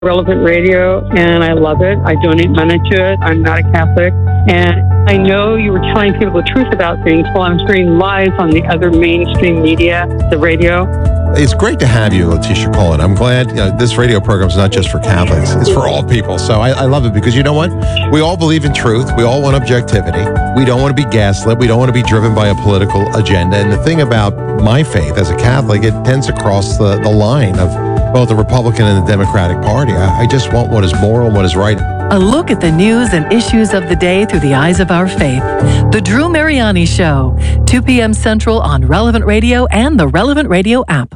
Relevant Radio, and I love it. I donate money to it. I'm not a Catholic, and I know you were telling people the truth about things while I'm hearing lies on the other mainstream media, the radio. It's great to have you, Letitia Cullen. I'm glad this radio program is not just for Catholics. It's for all people. So I love it because you know what? We all believe in truth. We all want objectivity. We don't want to be gaslit. We don't want to be driven by a political agenda. And the thing about my faith as a Catholic, it tends to cross the line of both the Republican and the Democratic Party. I just want what is moral and what is right. A look at the news and issues of the day through the eyes of our faith. The Drew Mariani Show, 2 p.m. Central on Relevant Radio and the Relevant Radio app.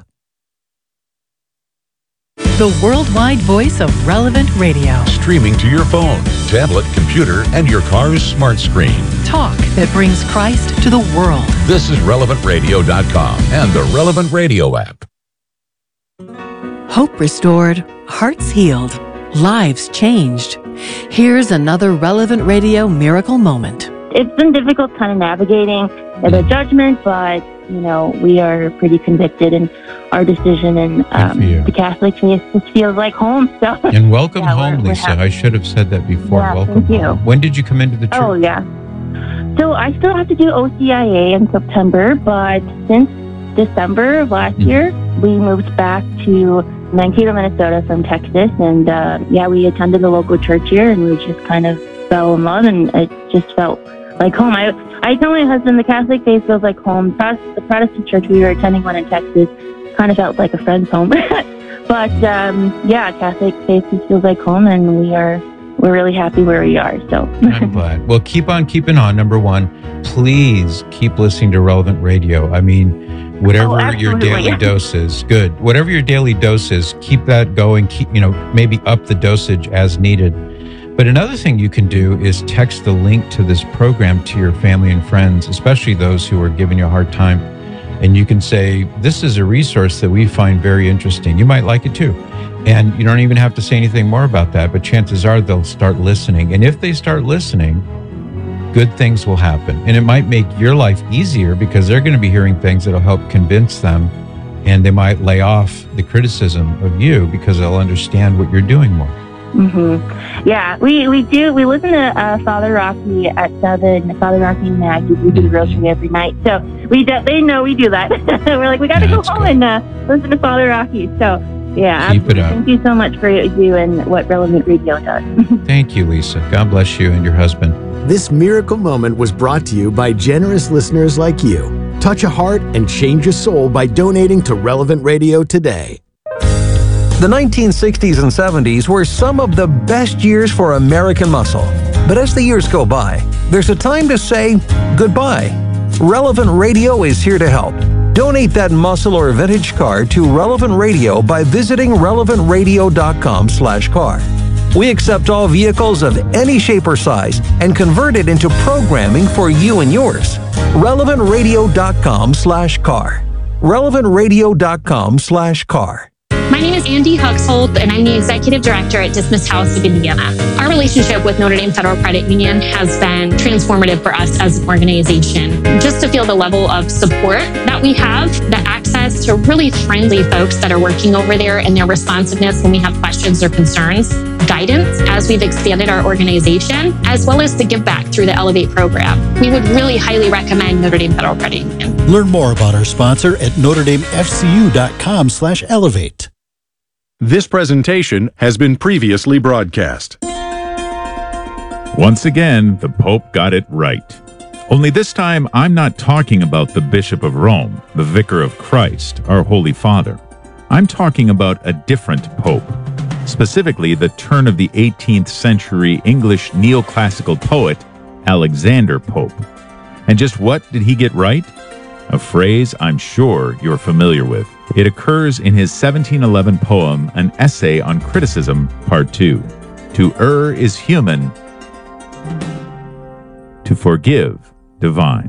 The worldwide voice of Relevant Radio. Streaming to your phone, tablet, computer, and your car's smart screen. Talk that brings Christ to the world. This is RelevantRadio.com and the Relevant Radio app. Hope restored, hearts healed, lives changed. Here's another Relevant Radio miracle moment. It's been difficult kind of navigating the judgment, but, you know, we are pretty convicted in our decision, and the Catholic faith just feels like home. So, and welcome home, Lisa. I should have said that before. Yeah, welcome thank home. you. When did you come into the church? Oh, yeah. So I still have to do OCIA in September, but since December of last year, we moved back to Mankato, Minnesota from Texas, and we attended the local church here, and we just kind of fell in love, and it just felt like home. I tell my husband the Catholic faith feels like home. The Protestant church, we were attending one in Texas, kind of felt like a friend's home. But Catholic faith just feels like home, and we're really happy where we are. So I'm glad. Well, keep on keeping on. Number one, please keep listening to Relevant Radio. I mean, whatever your daily dose is, good. Whatever your daily dose is, keep that going. Keep, maybe up the dosage as needed. But another thing you can do is text the link to this program to your family and friends, especially those who are giving you a hard time. And you can say, this is a resource that we find very interesting. You might like it too. And you don't even have to say anything more about that, but chances are they'll start listening. And if they start listening, good things will happen. And it might make your life easier because they're going to be hearing things that'll help convince them. And they might lay off the criticism of you because they'll understand what you're doing more. Mm-hmm. Yeah, we do. We listen to Father Rocky at 7, Father Rocky and Maggie. We do the rosary every night. So they know we do that. We're like, we got to go home and listen to Father Rocky. So, yeah, keep it up. Thank you so much for you and what Relevant Radio does. Thank you, Lisa. God bless you and your husband. This miracle moment was brought to you by generous listeners like you. Touch a heart and change a soul by donating to Relevant Radio today. The 1960s and 70s were some of the best years for American muscle. But as the years go by, there's a time to say goodbye. Relevant Radio is here to help. Donate that muscle or vintage car to Relevant Radio by visiting relevantradio.com/car. We accept all vehicles of any shape or size and convert it into programming for you and yours. relevantradio.com/car. relevantradio.com/car. My name is Andy Huxhold, and I'm the Executive Director at Dismiss House of Indiana. Our relationship with Notre Dame Federal Credit Union has been transformative for us as an organization. Just to feel the level of support that we have, the access to really friendly folks that are working over there and their responsiveness when we have questions or concerns, guidance as we've expanded our organization, as well as the give back through the Elevate program. We would really highly recommend Notre Dame Federal Credit Union. Learn more about our sponsor at NotreDameFCU.com/elevate. This presentation has been previously broadcast. Once again, the Pope got it right. Only this time, I'm not talking about the Bishop of Rome, the Vicar of Christ, our Holy Father. I'm talking about a different Pope, specifically the turn of the 18th century English neoclassical poet, Alexander Pope. And just what did he get right? A phrase I'm sure you're familiar with. It occurs in his 1711 poem, An Essay on Criticism, Part 2. To err is human, to forgive divine.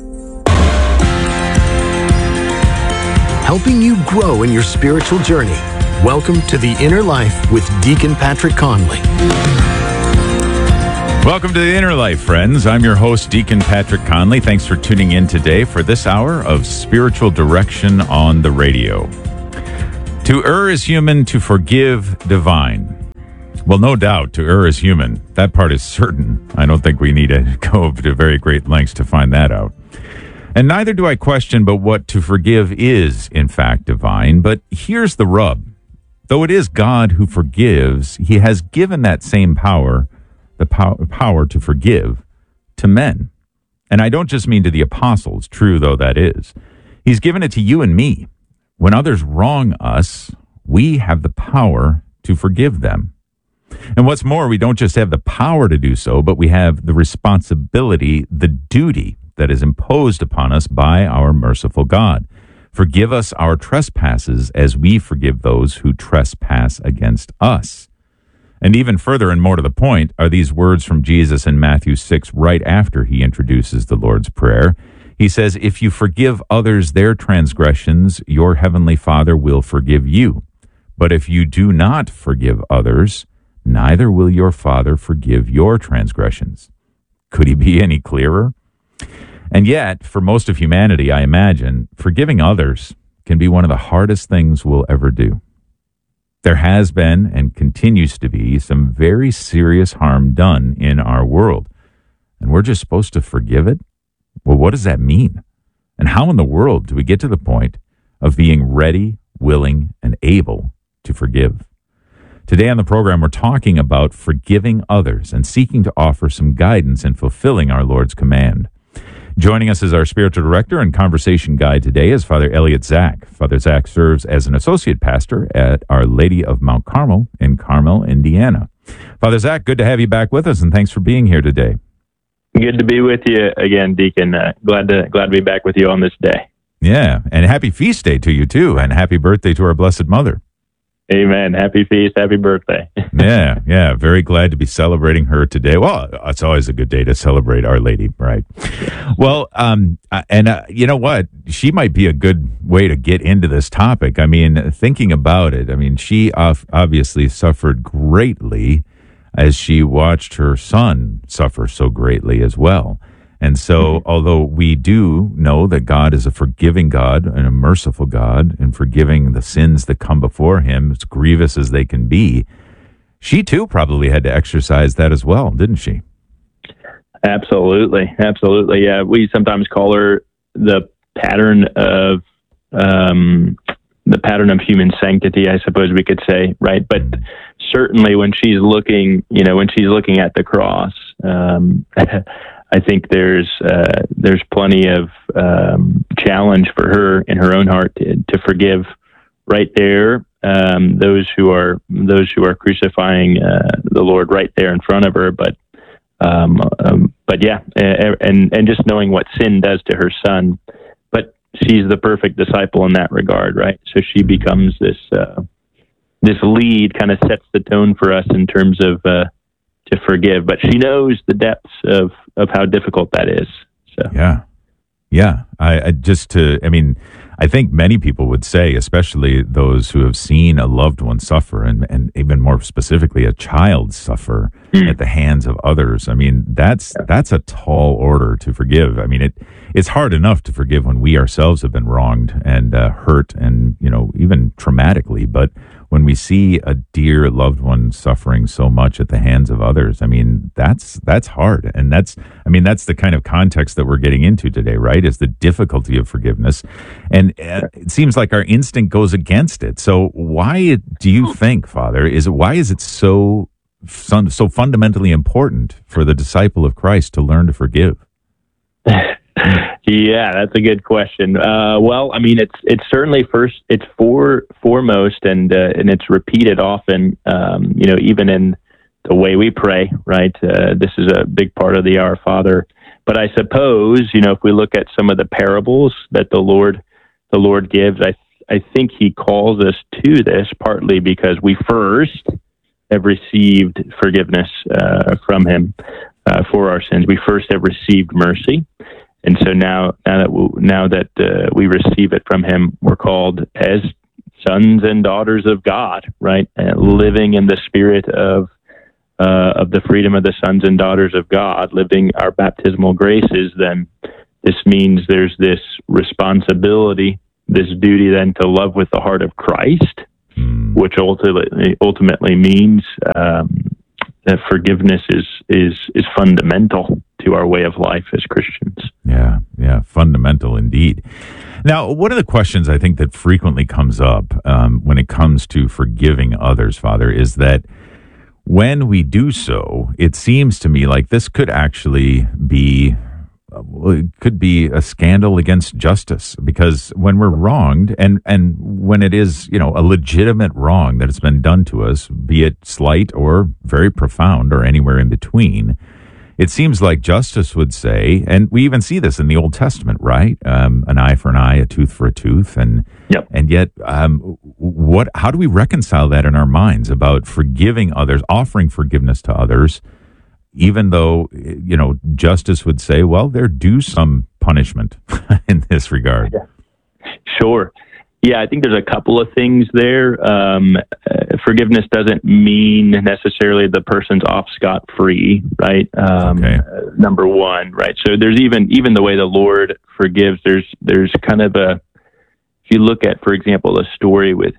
Helping you grow in your spiritual journey. Welcome to The Inner Life with Deacon Patrick Conley. Welcome to The Inner Life, friends. I'm your host, Deacon Patrick Conley. Thanks for tuning in today for this hour of spiritual direction on the radio. To err is human, to forgive divine. Well, no doubt, to err is human. That part is certain. I don't think we need to go to very great lengths to find that out. And neither do I question but what to forgive is, in fact, divine. But here's the rub. Though it is God who forgives, he has given that same power, the power to forgive, to men. And I don't just mean to the apostles, true though that is. He's given it to you and me. When others wrong us, we have the power to forgive them. And what's more, we don't just have the power to do so, but we have the responsibility, the duty that is imposed upon us by our merciful God. Forgive us our trespasses as we forgive those who trespass against us. And even further and more to the point are these words from Jesus in Matthew 6, right after he introduces the Lord's Prayer. He says, if you forgive others their transgressions, your heavenly Father will forgive you. But if you do not forgive others, neither will your Father forgive your transgressions. Could he be any clearer? And yet, for most of humanity, I imagine, forgiving others can be one of the hardest things we'll ever do. There has been and continues to be some very serious harm done in our world, and we're just supposed to forgive it? Well, what does that mean? And how in the world do we get to the point of being ready, willing, and able to forgive? Today on the program, we're talking about forgiving others and seeking to offer some guidance in fulfilling our Lord's command. Joining us as our spiritual director and conversation guide today is Father Elliot Zach. Father Zach serves as an associate pastor at Our Lady of Mount Carmel in Carmel, Indiana. Father Zach, good to have you back with us, and thanks for being here today. Good to be with you again, Deacon. Glad to be back with you on this day. Yeah, and happy feast day to you, too, and happy birthday to our Blessed Mother. Amen. Happy feast, happy birthday. Yeah. Very glad to be celebrating her today. Well, it's always a good day to celebrate Our Lady, right? Well, you know what? She might be a good way to get into this topic. I mean, thinking about it, I mean, she obviously suffered greatly as she watched her son suffer so greatly as well. And so, although we do know that God is a forgiving God and a merciful God and forgiving the sins that come before him, as grievous as they can be, she too probably had to exercise that as well, didn't she? Absolutely. Yeah, we sometimes call her the pattern of human sanctity, I suppose we could say, right? But certainly when she's looking at the cross, I think there's plenty of challenge for her in her own heart to forgive right there those who are crucifying the Lord right there in front of her. But yeah, and just knowing what sin does to her son. But she's the perfect disciple in that regard, right? So she becomes this lead, kind of sets the tone for us in terms of to forgive, but she knows the depths of how difficult that is. So yeah. I think many people would say, especially those who have seen a loved one suffer, and even more specifically, a child suffer at the hands of others. I mean, that's a tall order to forgive. I mean, it's hard enough to forgive when we ourselves have been wronged and hurt, and even traumatically, but when we see a dear loved one suffering so much at the hands of others, I mean, that's hard. And that's the kind of context that we're getting into today, right? Is the difficulty of forgiveness. And it seems like our instinct goes against it. So why do you think, Father, why is it so fundamentally important for the disciple of Christ to learn to forgive? Yeah, that's a good question. Well, I mean, it's certainly foremost, and it's repeated often. Even in the way we pray, right? This is a big part of the Our Father. But I suppose, if we look at some of the parables that the Lord gives, I think he calls us to this partly because we first have received forgiveness from him for our sins. We first have received mercy. And so now that we receive it from him, we're called as sons and daughters of God, right? Living in the spirit of the freedom of the sons and daughters of God, living our baptismal graces. Then this means there's this responsibility, this duty then to love with the heart of Christ which ultimately means that forgiveness is fundamental to our way of life as Christians. Yeah, fundamental indeed. Now, one of the questions I think that frequently comes up when it comes to forgiving others, Father, is that when we do so, it seems to me like this could actually be a scandal against justice, because when we're wronged and when it is, a legitimate wrong that has been done to us, be it slight or very profound or anywhere in between, it seems like justice would say, and we even see this in the Old Testament, right? An eye for an eye, a tooth for a tooth. And yet, how do we reconcile that in our minds about forgiving others, offering forgiveness to others, even though, justice would say, well, they're due some punishment in this regard? Sure. Yeah, I think there's a couple of things there. Forgiveness doesn't mean necessarily the person's off scot-free, right? Number one, right? So there's even the way the Lord forgives. There's kind of if you look at, for example, a story with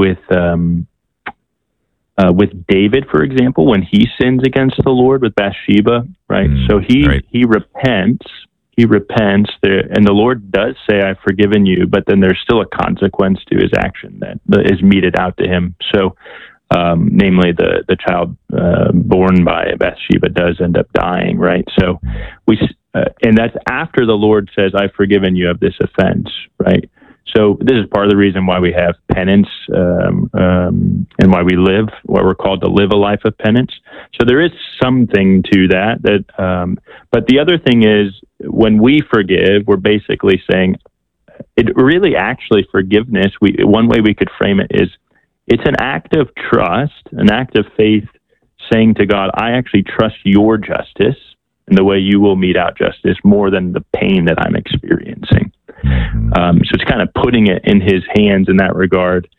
David, for example, when he sins against the Lord with Bathsheba, right? So he repents. He repents there, and the Lord does say, "I've forgiven you," but then there's still a consequence to his action that is meted out to him. So, namely, the child born by Bathsheba does end up dying, right? So and that's after the Lord says, "I've forgiven you of this offense," right? So this is part of the reason why we have penance and why we're called to live a life of penance. So there is something to that. But the other thing is, when we forgive, we're basically saying, forgiveness, one way we could frame it is, it's an act of trust, an act of faith, saying to God, I actually trust your justice and the way you will mete out justice more than the pain that I'm experiencing. So it's kind of putting it in his hands in that regard.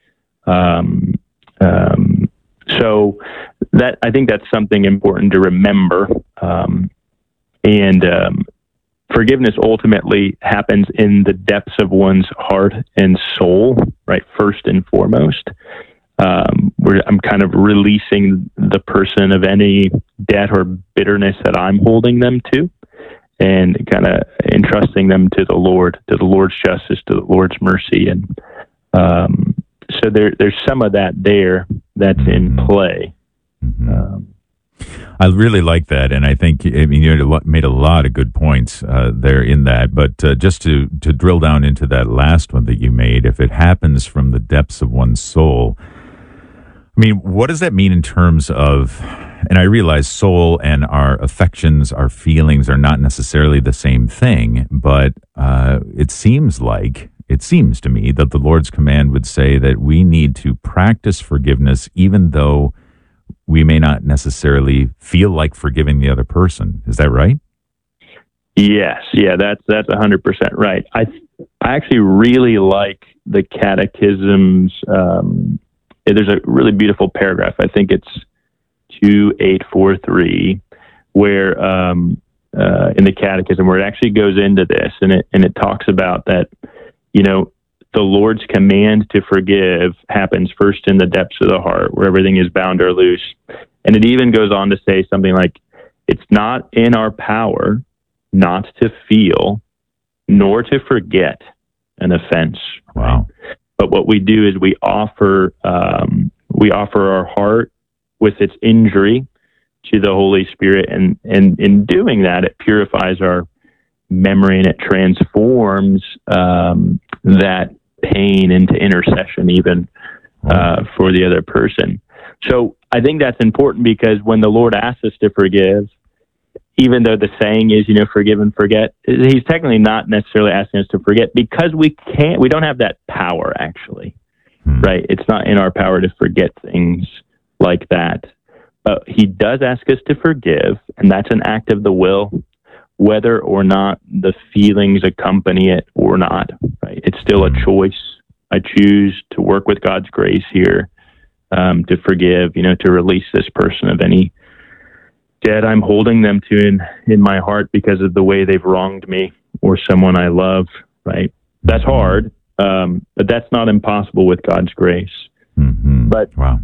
So that, I think that's something important to remember. Forgiveness ultimately happens in the depths of one's heart and soul, right? First and foremost, where I'm kind of releasing the person of any debt or bitterness that I'm holding them to, and kind of entrusting them to the Lord's justice, to the Lord's mercy. And so there's some of that there that's in play. I really like that, and I think you made a lot of good points there in that. But just to drill down into that last one that you made, if it happens from the depths of one's soul, I mean, what does that mean in terms of? And I realize soul and our affections, our feelings, are not necessarily the same thing. But it seems to me that the Lord's command would say that we need to practice forgiveness, even though we may not necessarily feel like forgiving the other person. Is that right? Yes. Yeah, that's 100% right. I actually really like the Catechism's, there's a really beautiful paragraph. I think it's 2843, where in the Catechism, where it actually goes into this, and it talks about that, the Lord's command to forgive happens first in the depths of the heart, where everything is bound or loose. And it even goes on to say something like, it's not in our power not to feel nor to forget an offense. Wow. But what we do is we offer our heart with its injury to the Holy Spirit, and in doing that, it purifies our memory, and it transforms that pain into intercession, even for the other person. So I think that's important, because when the Lord asks us to forgive, even though the saying is, forgive and forget, he's technically not necessarily asking us to forget, because we don't have that power, actually, right? It's not in our power to forget things like that. But he does ask us to forgive, and that's an act of the will, whether or not the feelings accompany it or not, right? It's still a choice. I choose to work with God's grace here, to forgive, to release this person of any debt I'm holding them to in my heart because of the way they've wronged me or someone I love, right? That's hard, but that's not impossible with God's grace. But wow.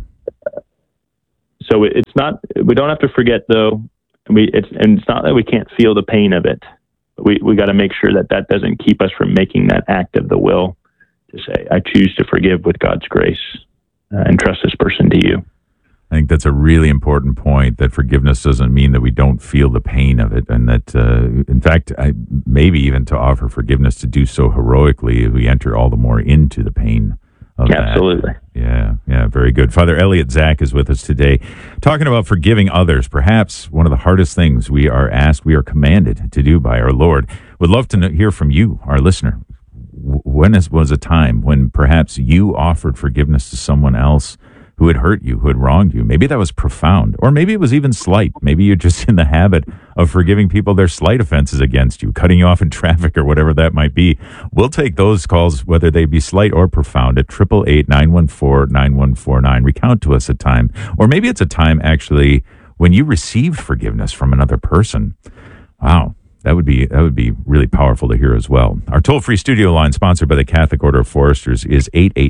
So it's not. We don't have to forget, though. It's not that we can't feel the pain of it. We got to make sure that doesn't keep us from making that act of the will to say, I choose to forgive with God's grace and trust this person to you. I think that's a really important point, that forgiveness doesn't mean that we don't feel the pain of it. And that, in fact, maybe even to offer forgiveness, to do so heroically, we enter all the more into the pain of that. Absolutely. Yeah, very good. Father Elliot Zach is with us today, talking about forgiving others, perhaps one of the hardest things we are commanded to do by our Lord. Would love to hear from you, our listener. When was a time when perhaps you offered forgiveness to someone else who had hurt you, who had wronged you? Maybe that was profound, or maybe it was even slight. Maybe you're just in the habit of forgiving people their slight offenses against you, cutting you off in traffic or whatever that might be. We'll take those calls, whether they be slight or profound, at 888-914-9149. Recount to us a time, or maybe it's a time actually when you received forgiveness from another person. Wow. That would be really powerful to hear as well. Our toll-free studio line, sponsored by the Catholic Order of Foresters, is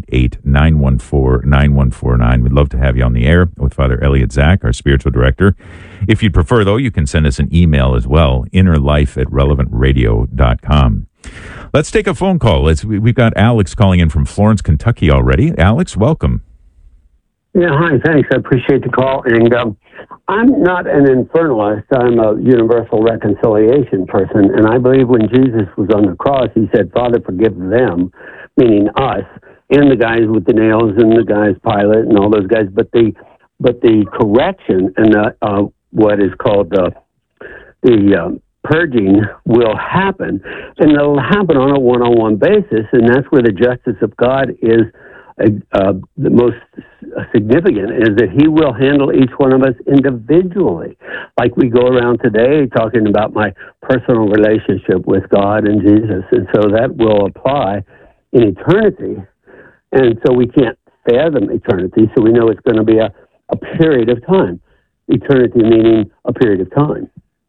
888-914-9149. We'd love to have you on the air with Father Elliot Zach, our spiritual director. If you'd prefer, though, you can send us an email as well, innerlife@relevantradio.com. Let's take a phone call. We've got Alex calling in from Florence, Kentucky already. Alex, welcome. Yeah, hi, thanks. I appreciate the call. And I'm not an infernalist. I'm a universal reconciliation person. And I believe when Jesus was on the cross, he said, Father, forgive them, meaning us, and the guys with the nails and the guys, Pilate and all those guys. But the correction and what is called the purging will happen. And it'll happen on a one-on-one basis. And that's where the justice of God is the most significant, is that he will handle each one of us individually. Like we go around today talking about my personal relationship with God and Jesus. And so that will apply in eternity. And so we can't fathom eternity. So we know it's going to be a period of time. Eternity meaning a period of time.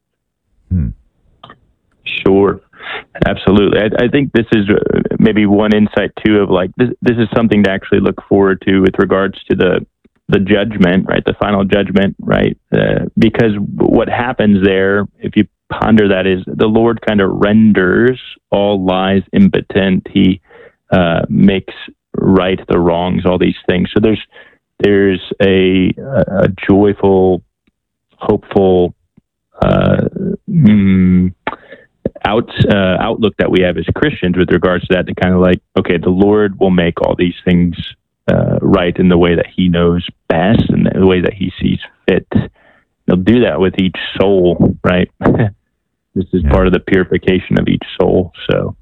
Sure. Absolutely. I think this is maybe one insight too of like this is something to actually look forward to with regards to the judgment, right? The final judgment, right? Because what happens there, if you ponder that, is the Lord kind of renders all lies impotent. He makes right the wrongs, all these things. So there's a joyful, hopeful outlook that we have as Christians with regards to that, to kind of like, okay, the Lord will make all these things right in the way that he knows best and the way that he sees fit. He'll do that with each soul, right? This is part of the purification of each soul. So,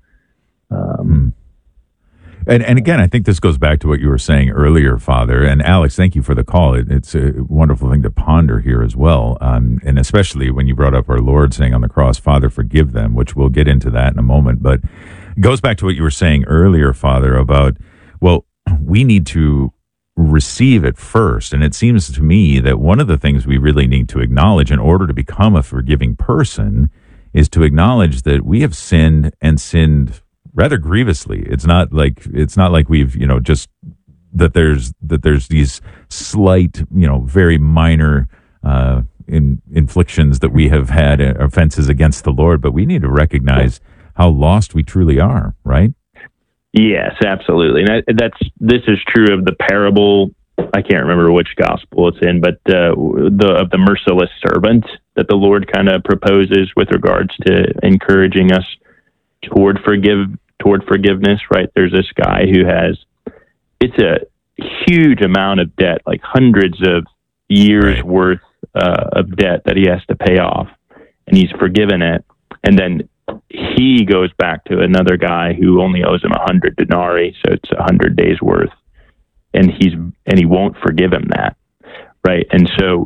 And again, I think this goes back to what you were saying earlier, Father. And Alex, thank you for the call. It's a wonderful thing to ponder here as well. And especially when you brought up our Lord saying on the cross, Father, forgive them, which we'll get into that in a moment. But it goes back to what you were saying earlier, Father, about, well, we need to receive it first. And it seems to me that one of the things we really need to acknowledge in order to become a forgiving person is to acknowledge that we have sinned and sinned rather grievously. It's not like we've, just that there's these slight, very minor inflictions that we have had, offenses against the Lord, but we need to recognize how lost we truly are, right? Yes, absolutely. And this is true of the parable. I can't remember which gospel it's in, but of the merciless servant that the Lord kind of proposes with regards to encouraging us toward forgiveness, right? There's this guy who it's a huge amount of debt, like hundreds of years worth of debt that he has to pay off, and he's forgiven it. And then he goes back to another guy who only owes him 100 denarii, so it's 100 days worth, and he won't forgive him that, right? And so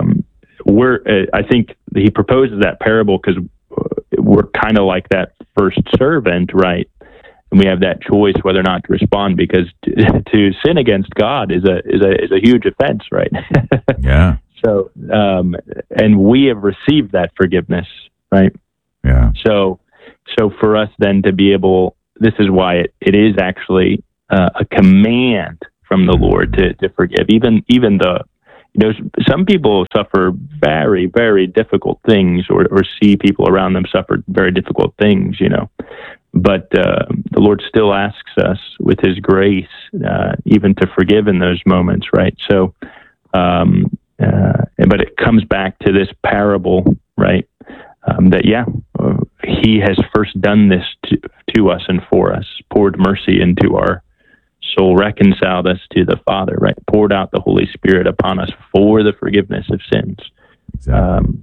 I think he proposes that parable because we're kind of like that first servant, right? And we have that choice whether or not to respond, because to sin against God is a huge offense, right? Yeah. So, and we have received that forgiveness, right? Yeah. So for us then to be able, this is why it is actually a command from the Lord to forgive. Even the, some people suffer very, very difficult things, or see people around them suffer very difficult things, But the Lord still asks us with His grace, even to forgive in those moments, right? So, but it comes back to this parable, right? He has first done this to us and for us, poured mercy into our soul, reconciled us to the Father, right? Poured out the Holy Spirit upon us for the forgiveness of sins. Exactly.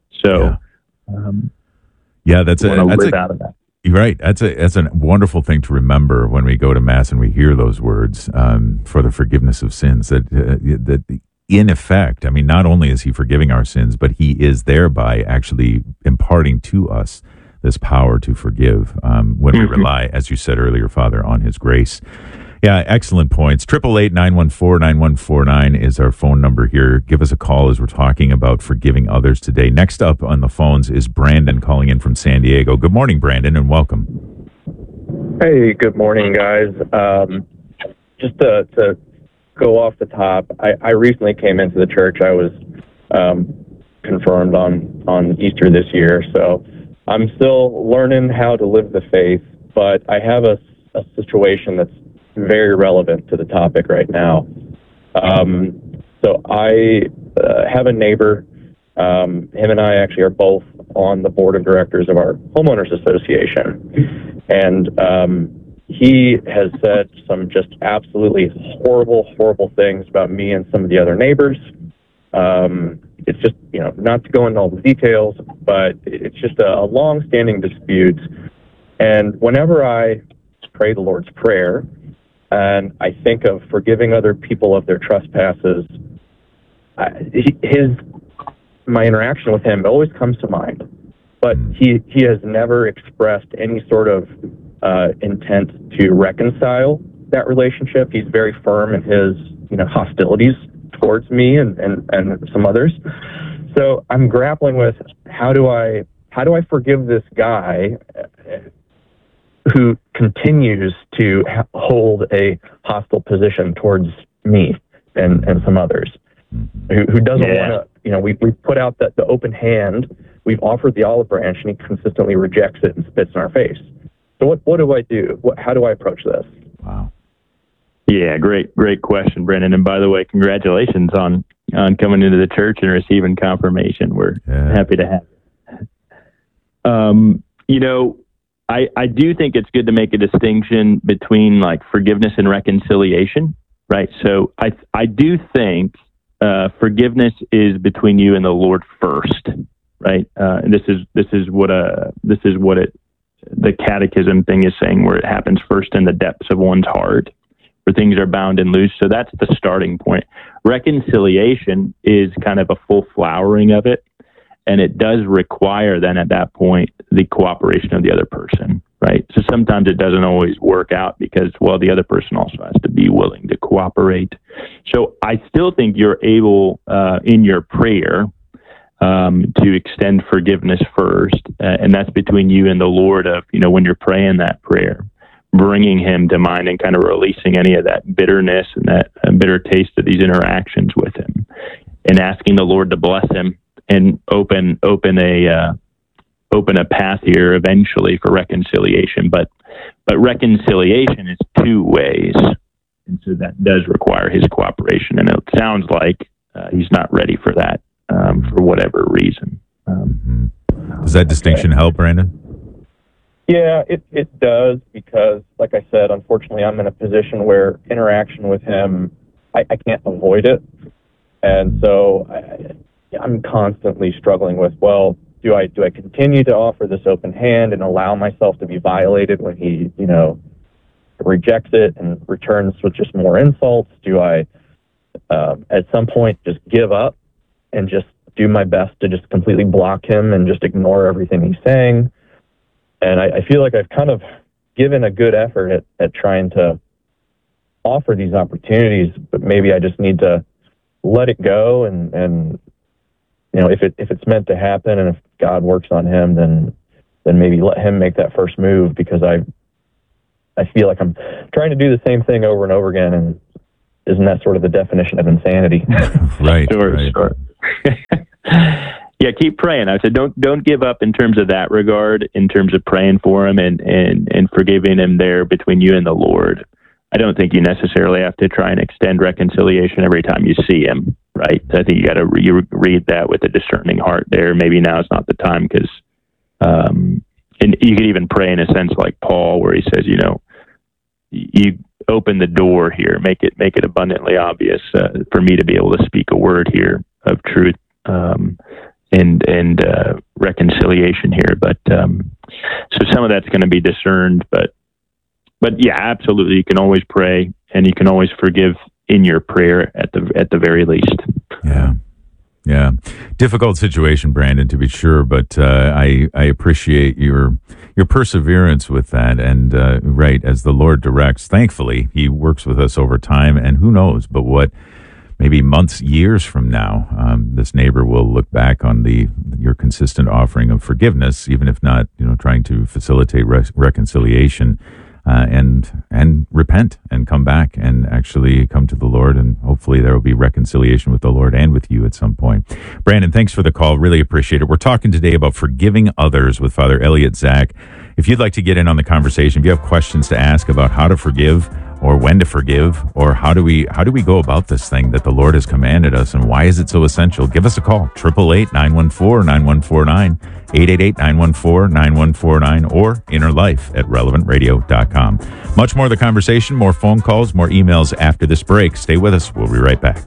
That's out of that. Right. That's a wonderful thing to remember when we go to Mass and we hear those words, for the forgiveness of sins, that in effect, I mean, not only is He forgiving our sins, but He is thereby actually imparting to us this power to forgive, when we rely, as you said earlier, Father, on His grace. Yeah, excellent points. 888-914-9149 is our phone number here. Give us a call as we're talking about forgiving others today. Next up on the phones is Brandon calling in from San Diego. Good morning, Brandon, and welcome. Hey, good morning, guys. Just to go off the top, I recently came into the church. I was confirmed on Easter this year, so I'm still learning how to live the faith, but I have a situation that's very relevant to the topic right now. So I have a neighbor. Him and I actually are both on the board of directors of our homeowners association. And he has said some just absolutely horrible things about me and some of the other neighbors. It's just, not to go into all the details, but it's just a long-standing dispute. And whenever I pray the Lord's Prayer, and I think of forgiving other people of their trespasses, my interaction with him always comes to mind. But he has never expressed any sort of intent to reconcile that relationship. He's very firm in his hostilities towards me and some others. So I'm grappling with how do I forgive this guy who continues to hold a hostile position towards me and some others, who doesn't want to, we put out the open hand, we've offered the olive branch, and he consistently rejects it and spits in our face. So what do I do? How do I approach this? Wow. Yeah, great question, Brendan. And by the way, congratulations on coming into the church and receiving confirmation. We're happy to have it. I do think it's good to make a distinction between like forgiveness and reconciliation, right? So I do think forgiveness is between you and the Lord first, right? And this is what the catechism thing is saying, where it happens first in the depths of one's heart, where things are bound and loose. So that's the starting point. Reconciliation is kind of a full flowering of it. And it does require then at that point the cooperation of the other person, right? So sometimes it doesn't always work out because, the other person also has to be willing to cooperate. So I still think you're able in your prayer to extend forgiveness first. And that's between you and the Lord of, when you're praying that prayer, bringing Him to mind and kind of releasing any of that bitterness and that bitter taste of these interactions with Him, and asking the Lord to bless him and open a path here eventually for reconciliation. But reconciliation is two ways, and so that does require his cooperation. And it sounds like he's not ready for that for whatever reason. Does that distinction help, Brandon? Yeah, it does, because, like I said, unfortunately, I'm in a position where interaction with him, I can't avoid it, and so I'm constantly struggling with, do I continue to offer this open hand and allow myself to be violated when he, rejects it and returns with just more insults? Do I, at some point, just give up and just do my best to just completely block him and just ignore everything he's saying? And I feel like I've kind of given a good effort at trying to offer these opportunities, but maybe I just need to let it go and if it's meant to happen, and if God works on him, then maybe let him make that first move, because I feel like I'm trying to do the same thing over and over again, and isn't that sort of the definition of insanity? Right. Sure. Yeah, keep praying. I said, don't give up in terms of that regard, in terms of praying for him and forgiving him there between you and the Lord. I don't think you necessarily have to try and extend reconciliation every time you see him, right? I think you got to read that with a discerning heart there. Maybe now is not the time because, and you could even pray in a sense like Paul, where he says, you open the door here, make it abundantly obvious for me to be able to speak a word here of truth. And reconciliation here, but so some of that's going to be discerned, but yeah, absolutely, you can always pray and you can always forgive in your prayer at the very least. Yeah, difficult situation, Brandon, to be sure, but I appreciate your perseverance with that, and right as the Lord directs. Thankfully, He works with us over time, and who knows, but what. Maybe months, years from now, this neighbor will look back on your consistent offering of forgiveness, even if not, trying to facilitate reconciliation, and repent and come back and actually come to the Lord, and hopefully there will be reconciliation with the Lord and with you at some point. Brandon, thanks for the call. Really appreciate it. We're talking today about forgiving others with Father Elliot Zach. If you'd like to get in on the conversation, if you have questions to ask about how to forgive, or when to forgive, or how do we go about this thing that the Lord has commanded us, and why is it so essential? Give us a call, 888-914-9149, 888-914-9149, or innerlife@relevantradio.com. Much more of the conversation, more phone calls, more emails after this break. Stay with us. We'll be right back.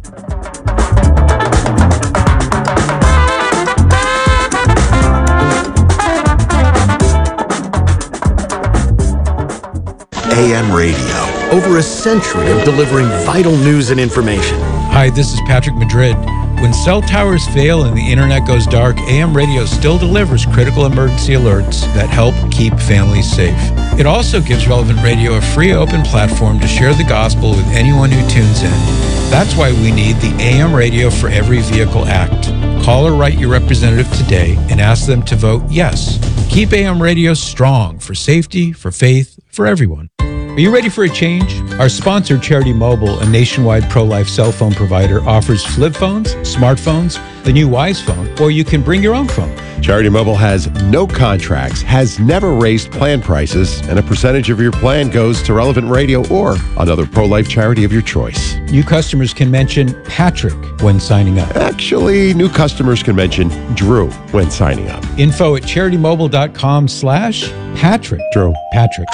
AM radio. Over a century of delivering vital news and information. Hi, this is Patrick Madrid. When cell towers fail and the internet goes dark, AM radio still delivers critical emergency alerts that help keep families safe. It also gives Relevant Radio a free open platform to share the gospel with anyone who tunes in. That's why we need the AM Radio for Every Vehicle Act. Call or write your representative today and ask them to vote yes. Keep AM radio strong for safety, for faith, for everyone. Are you ready for a change? Our sponsor, Charity Mobile, a nationwide pro-life cell phone provider, offers flip phones, smartphones, the new Wise phone, or you can bring your own phone. Charity Mobile has no contracts, has never raised plan prices, and a percentage of your plan goes to Relevant Radio or another pro-life charity of your choice. New customers can mention Patrick when signing up. Actually, new customers can mention Drew when signing up. Info at CharityMobile.com/Patrick. Drew. Patrick.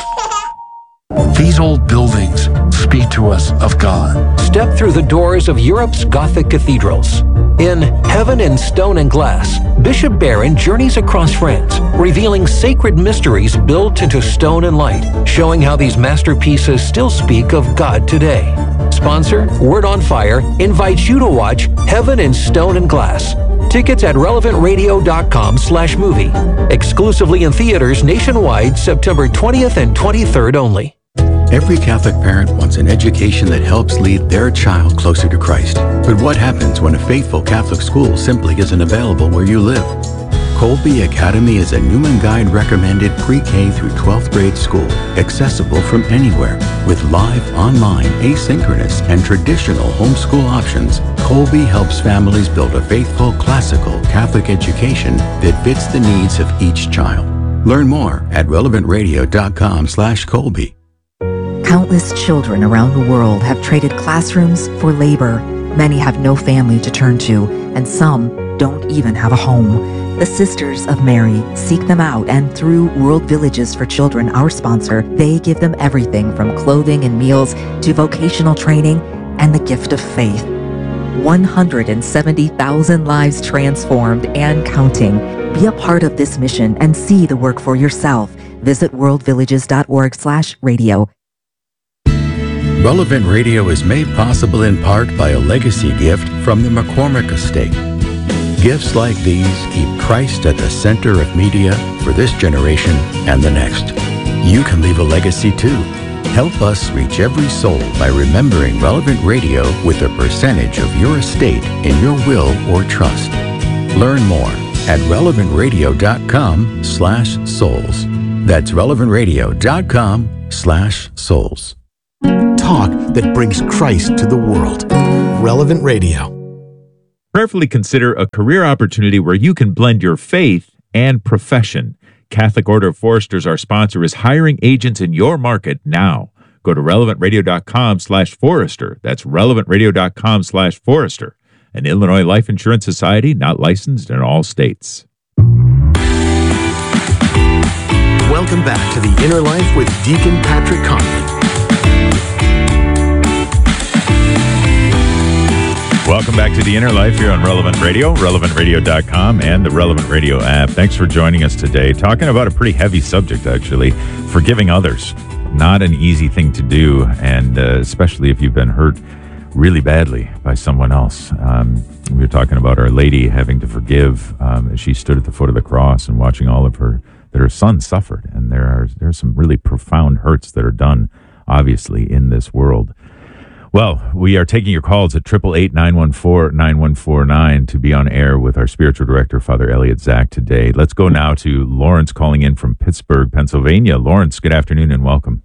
These old buildings speak to us of God. Step through the doors of Europe's Gothic cathedrals. In Heaven in Stone and Glass, Bishop Barron journeys across France, revealing sacred mysteries built into stone and light, showing how these masterpieces still speak of God today. Sponsor, Word on Fire, invites you to watch Heaven in Stone and Glass. Tickets at relevantradio.com/movie. Exclusively in theaters nationwide, September 20th and 23rd only. Every Catholic parent wants an education that helps lead their child closer to Christ. But what happens when a faithful Catholic school simply isn't available where you live? Colby Academy is a Newman Guide recommended pre-K through 12th grade school, accessible from anywhere. With live, online, asynchronous, and traditional homeschool options, Colby helps families build a faithful, classical Catholic education that fits the needs of each child. Learn more at relevantradio.com/Colby. Countless children around the world have traded classrooms for labor. Many have no family to turn to, and some don't even have a home. The Sisters of Mary seek them out, and through World Villages for Children, our sponsor, they give them everything from clothing and meals to vocational training and the gift of faith. 170,000 lives transformed and counting. Be a part of this mission and see the work for yourself. Visit worldvillages.org/radio. Relevant Radio is made possible in part by a legacy gift from the McCormick Estate. Gifts like these keep Christ at the center of media for this generation and the next. You can leave a legacy too. Help us reach every soul by remembering Relevant Radio with a percentage of your estate in your will or trust. Learn more at relevantradio.com/souls. That's relevantradio.com/souls. talk that brings Christ to the world. Relevant Radio. Prayerfully consider a career opportunity where you can blend your faith and profession. Catholic Order of Foresters, our sponsor, is hiring agents in your market now. Go to relevantradio.com/forester. That's relevantradio.com/forester. An Illinois Life Insurance Society, not licensed in all states. Welcome back to The Inner Life with Deacon Patrick Conley. Welcome back to The Inner Life here on Relevant Radio, relevantradio.com, and the Relevant Radio app. Thanks for joining us today. Talking about a pretty heavy subject, actually, forgiving others. Not an easy thing to do, and especially if you've been hurt really badly by someone else. We were talking about Our Lady having to forgive as she stood at the foot of the cross and watching all of her son suffered. And there are some really profound hurts that are done, obviously, in this world. Well, we are taking your calls at 888-914-9149 to be on air with our spiritual director, Father Elliot Zach, today. Let's go now to Lawrence calling in from Pittsburgh, Pennsylvania. Lawrence, good afternoon and welcome.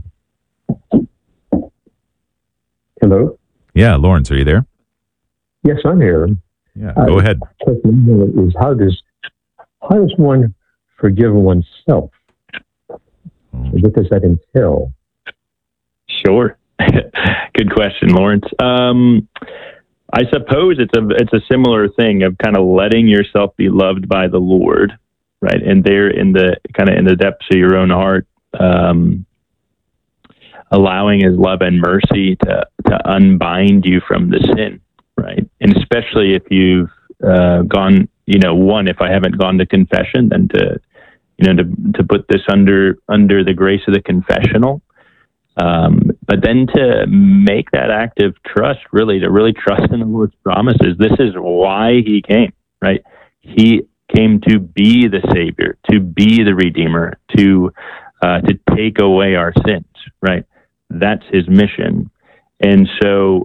Hello? Yeah, Lawrence, are you there? Yes, I'm here. Yeah, go ahead. Is how does one forgive oneself? What does that entail? Sure. Good question, Lawrence. I suppose it's a similar thing of kind of letting yourself be loved by the Lord, right? And there in the depths of your own heart, allowing His love and mercy to unbind you from the sin, right? And especially if you've gone, if I haven't gone to confession, then to put this under the grace of the confessional. But then to make that act of trust, to really trust in the Lord's promises. This is why He came, right? He came to be the Savior, to be the Redeemer, to take away our sins, right? That's His mission. And so,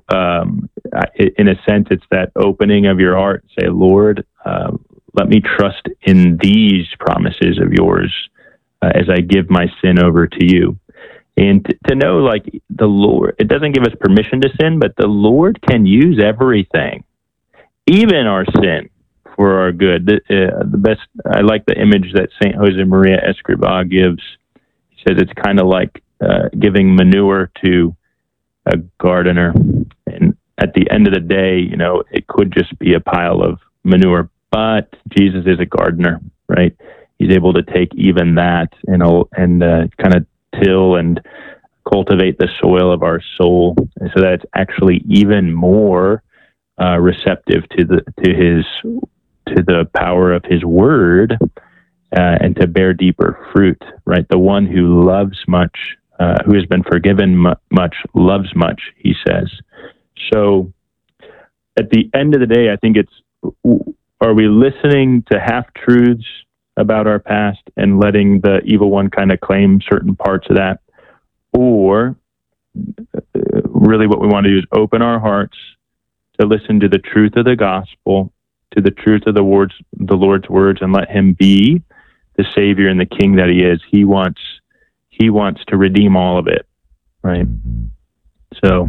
in a sense, it's that opening of your heart. Say, Lord, let me trust in these promises of yours as I give my sin over to you. And to know, like, the Lord, it doesn't give us permission to sin, but the Lord can use everything, even our sin, for our good. The best, I like the image that St. Josemaria Escrivá gives. He says it's kind of like giving manure to a gardener. And at the end of the day, it could just be a pile of manure, but Jesus is a gardener, right? He's able to take even that and kind of till and cultivate the soil of our soul, so that it's actually even more receptive to the power of His word, and to bear deeper fruit. Right, the one who loves much, who has been forgiven much, loves much. He says. So, at the end of the day, I think are we listening to half truths about our past and letting the evil one kind of claim certain parts of that? Or really what we want to do is open our hearts to listen to the truth of the gospel, to the truth of the Lord's words, and let Him be the Savior and the King that He is. He wants to redeem all of it, right? So...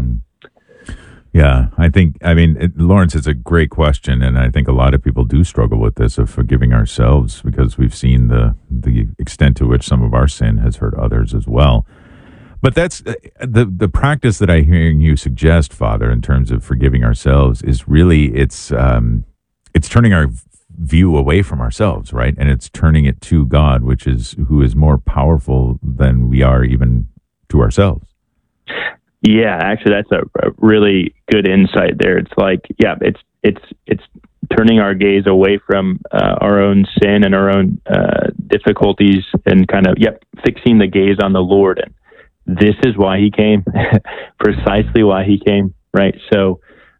Yeah, Lawrence, it's a great question, and I think a lot of people do struggle with this of forgiving ourselves, because we've seen the extent to which some of our sin has hurt others as well. But that's the practice that I'm hearing you suggest, Father, in terms of forgiving ourselves, is really it's turning our view away from ourselves, right? And it's turning it to God, who is more powerful than we are even to ourselves. Yeah, actually, that's a really good insight there. It's like, it's turning our gaze away from our own sin and our own difficulties, and kind of, fixing the gaze on the Lord. And this is why He came, precisely why He came, right? So,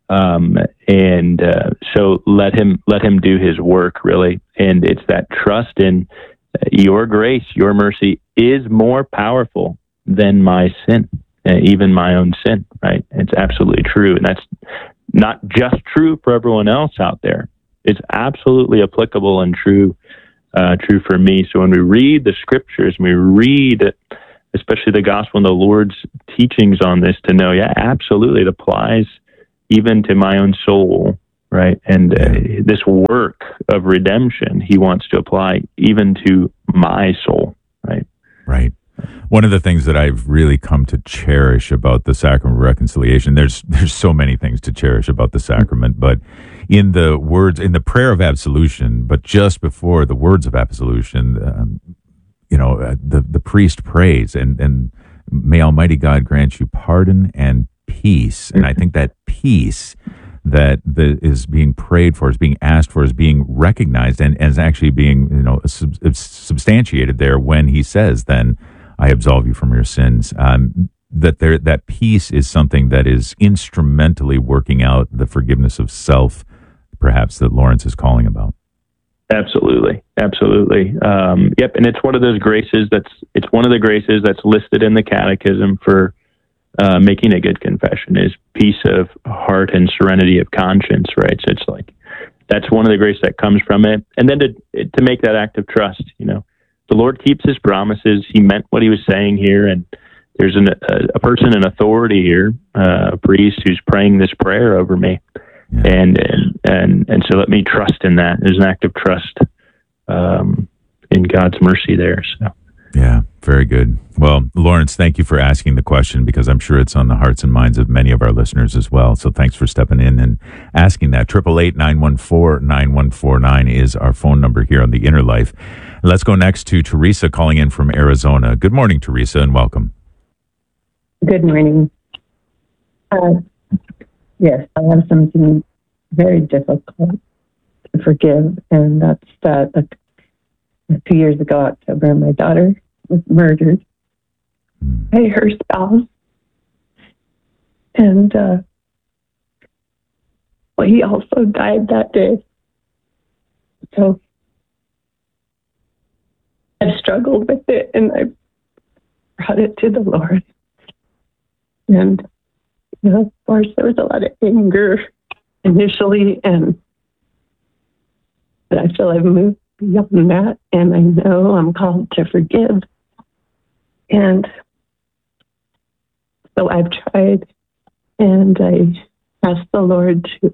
so let him do His work, really. And it's that trust in your grace, your mercy is more powerful than my sin. Even my own sin, right? It's absolutely true. And that's not just true for everyone else out there. It's absolutely applicable and true for me. So when we read the scriptures, and we read especially the gospel and the Lord's teachings on this, to know, yeah, absolutely, it applies even to my own soul, right? And this work of redemption, he wants to apply even to my soul, right? Right. One of the things that I've really come to cherish about the sacrament of reconciliation, there's so many things to cherish about the sacrament, but in the prayer of absolution, but just before the words of absolution, the priest prays, and may Almighty God grant you pardon and peace. And I think that peace that is being prayed for, is being asked for, is being recognized, and is actually being substantiated there when he says, then I absolve you from your sins. That peace is something that is instrumentally working out the forgiveness of self, perhaps, that Lawrence is calling about. Absolutely. Yep. And it's one of those graces it's one of the graces that's listed in the catechism for making a good confession, is peace of heart and serenity of conscience, right? So it's like, that's one of the graces that comes from it. And then to make that act of trust, the Lord keeps his promises. He meant what he was saying here. And there's a person in authority here, a priest who's praying this prayer over me. Yeah. And so let me trust in that. There's an act of trust in God's mercy there. So. Yeah, very good. Well, Lawrence, thank you for asking the question, because I'm sure it's on the hearts and minds of many of our listeners as well. So thanks for stepping in and asking that. 888-914-9149 is our phone number here on The Inner Life. Let's go next to Teresa calling in from Arizona. Good morning, Teresa, and welcome. Good morning. Yes, I have something very difficult to forgive, and that's that 2 years ago, October, my daughter was murdered by her spouse. And he also died that day. So I've struggled with it, and I brought it to the Lord. And, of course, there was a lot of anger initially, but I feel I've moved beyond that, and I know I'm called to forgive. And so I've tried, and I asked the Lord to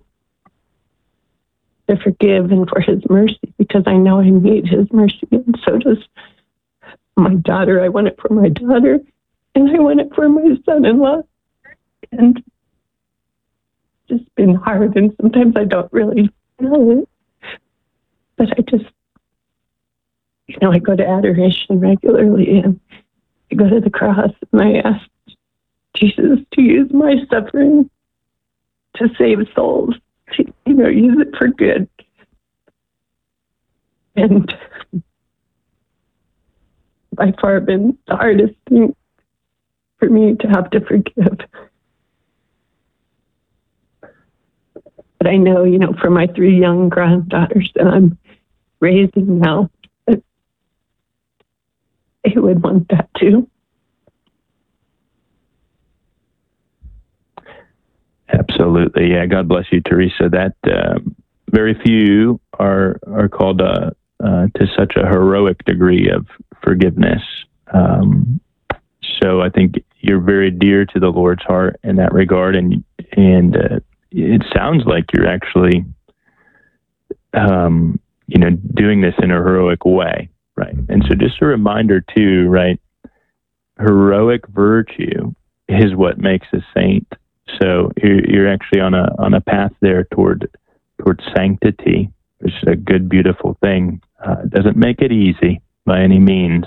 forgive and for his mercy, because I know I need his mercy, and so does my daughter. I want it for my daughter, and I want it for my son-in-law. And it's just been hard, and sometimes I don't really know it. But I just, I go to adoration regularly, and I go to the cross, and I ask Jesus to use my suffering to save souls, to, use it for good. And by far been the hardest thing for me to have to forgive. But I know, for my 3 young granddaughters that I'm raising now, that they would want that too. Absolutely. Yeah. God bless you, Teresa. That very few are called to such a heroic degree of forgiveness. So I think you're very dear to the Lord's heart in that regard, and it sounds like you're actually, doing this in a heroic way, right? And so just a reminder too, right? Heroic virtue is what makes a saint. So you're actually on a path there toward sanctity, which is a good, beautiful thing. It doesn't make it easy by any means,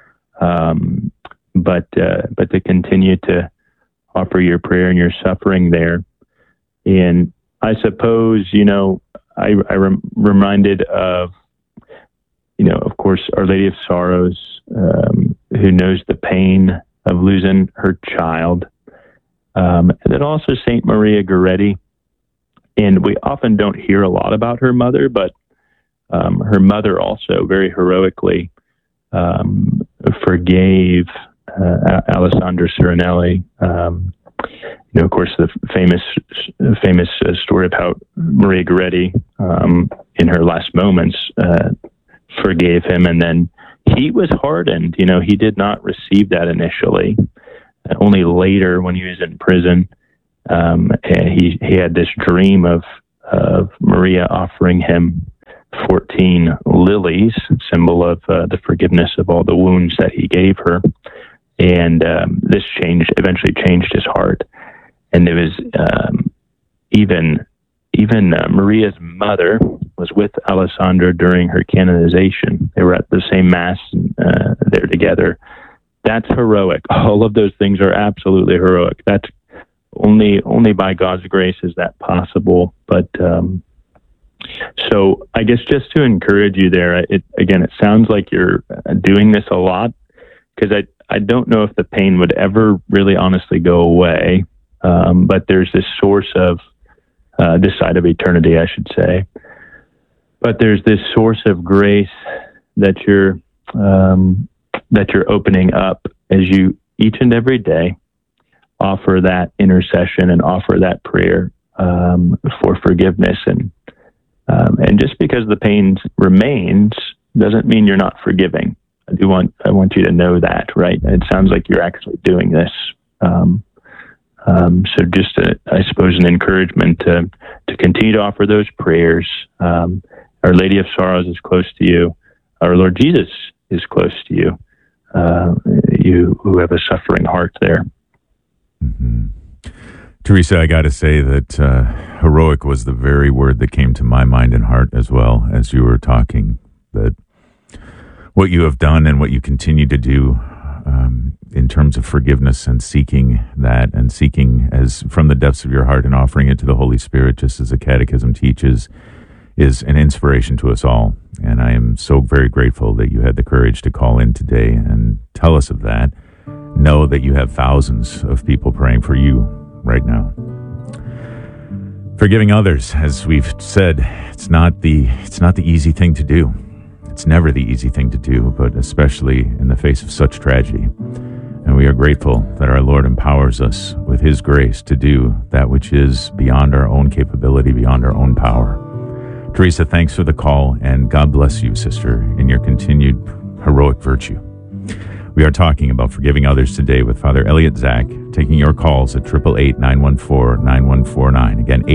but to continue to offer your prayer and your suffering there. And I suppose, I'm reminded of, of course, Our Lady of Sorrows, who knows the pain of losing her child. And then also Saint Maria Goretti. And we often don't hear a lot about her mother, but her mother also very heroically forgave Alessandro Serenelli. Of course, the famous story of how Maria Goretti, in her last moments, forgave him, and then he was hardened. He did not receive that initially. Only later, when he was in prison, he had this dream of Maria offering him 14 lilies, symbol of the forgiveness of all the wounds that he gave her. And this eventually changed his heart. And it was even Maria's mother was with Alessandra during her canonization. They were at the same mass there together. That's heroic. All of those things are absolutely heroic. That's only by God's grace is that possible. But so I guess just to encourage you there, it sounds like you're doing this a lot, because I don't know if the pain would ever really honestly go away. But there's this source of this side of eternity, I should say. But there's this source of grace that you're opening up as you each and every day offer that intercession and offer that prayer for forgiveness. And just because the pain remains doesn't mean you're not forgiving. I want you to know that, right? It sounds like you're actually doing this. So just, I suppose, an encouragement to continue to offer those prayers. Our Lady of Sorrows is close to you. Our Lord Jesus is close to you. You who have a suffering heart there. Mm-hmm. Teresa, I got to say that heroic was the very word that came to my mind and heart as well as you were talking. That what you have done and what you continue to do in terms of forgiveness and seeking that, and seeking as from the depths of your heart and offering it to the Holy Spirit, just as the Catechism teaches, is an inspiration to us all. And I am so very grateful that you had the courage to call in today and tell us of that. Know that you have thousands of people praying for you right now. Forgiving others, as we've said, it's not the easy thing to do. It's never the easy thing to do, but especially in the face of such tragedy. And we are grateful that our Lord empowers us with His grace to do that which is beyond our own capability, beyond our own power. Teresa, thanks for the call, and God bless you, sister, in your continued heroic virtue. We are talking about forgiving others today with Father Elliot Zach, taking your calls at 888-914-9149. Again,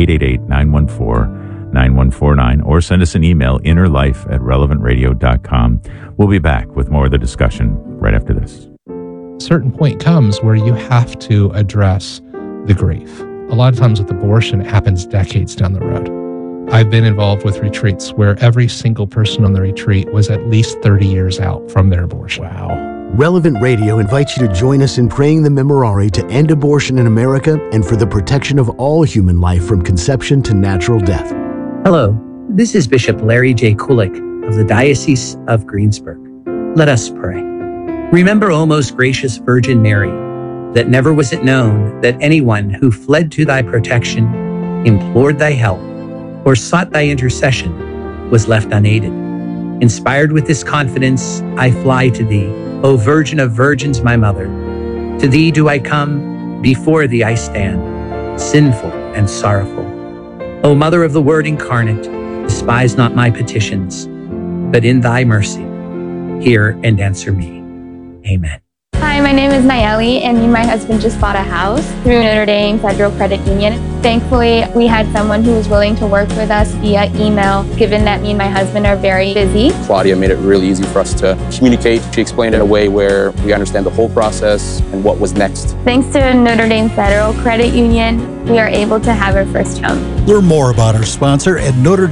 888-914-9149, or send us an email, innerlife@relevantradio.com. We'll be back with more of the discussion right after this. A certain point comes where you have to address the grief. A lot of times with abortion, it happens decades down the road. I've been involved with retreats where every single person on the retreat was at least 30 years out from their abortion. Wow. Relevant Radio invites you to join us in praying the Memorare to end abortion in America and for the protection of all human life from conception to natural death. Hello, this is Bishop Larry J. Kulik of the Diocese of Greensburg. Let us pray. Remember, O most gracious Virgin Mary, that never was it known that anyone who fled to thy protection, implored thy help, or sought thy intercession was left unaided. Inspired with this confidence, I fly to thee, O Virgin of Virgins, my Mother. To thee do I come, before thee I stand, sinful and sorrowful. O Mother of the Word incarnate, despise not my petitions, but in thy mercy, hear and answer me. Amen. Hi, my name is Nayeli, and me and my husband just bought a house through Notre Dame Federal Credit Union. Thankfully, we had someone who was willing to work with us via email, given that me and my husband are very busy. Claudia made it really easy for us to communicate. She explained it in a way where we understand the whole process and what was next. Thanks to Notre Dame Federal Credit Union, we are able to have our first home. Learn more about our sponsor at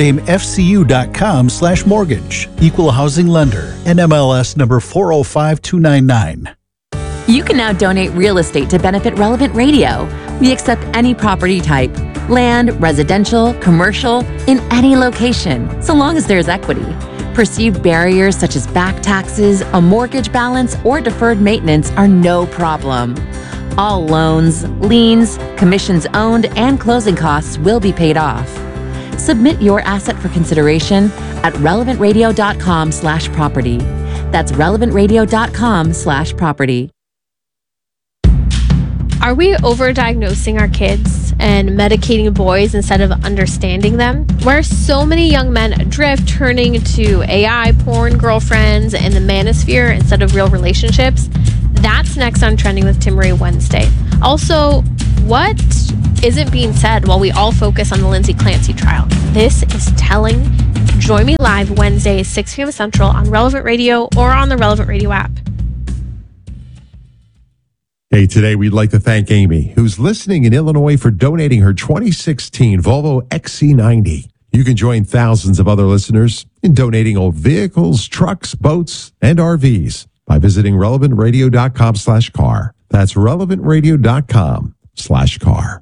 NotreDameFCU.com/mortgage. Equal housing lender. NMLS number 405299. You can now donate real estate to benefit Relevant Radio. We accept any property type, land, residential, commercial, in any location, so long as there's equity. Perceived barriers such as back taxes, a mortgage balance, or deferred maintenance are no problem. All loans, liens, commissions owned, and closing costs will be paid off. Submit your asset for consideration at relevantradio.com/property. That's relevantradio.com/property. Are we overdiagnosing our kids? and medicating boys instead of understanding them. Where so many young men adrift, turning to AI, porn, girlfriends, and the manosphere instead of real relationships. That's next on Trending with Timmerie Wednesday. Also, what isn't being said while we all focus on the Lindsay Clancy trial? This is telling. Join me live Wednesday, 6 p.m. Central on Relevant Radio or on the Relevant Radio app. Hey, today we'd like to thank Amy, who's listening in Illinois, for donating her 2016 Volvo XC90. You can join thousands of other listeners in donating old vehicles, trucks, boats, and RVs by visiting relevantradio.com/car. That's relevantradio.com/car.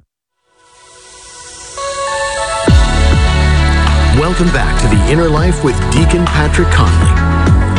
Welcome back to The Inner Life with Deacon Patrick Conley.